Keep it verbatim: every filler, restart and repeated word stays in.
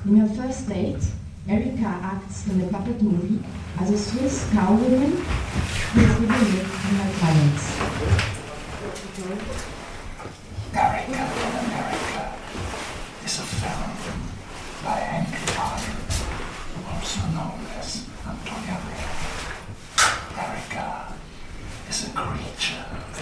In her first date, Erica acts in a puppet movie as a Swiss cowwoman who is giving birth to her clients. Erica in America is a film by Henry Arnold, also known as Antonia Rey. Erica is a creature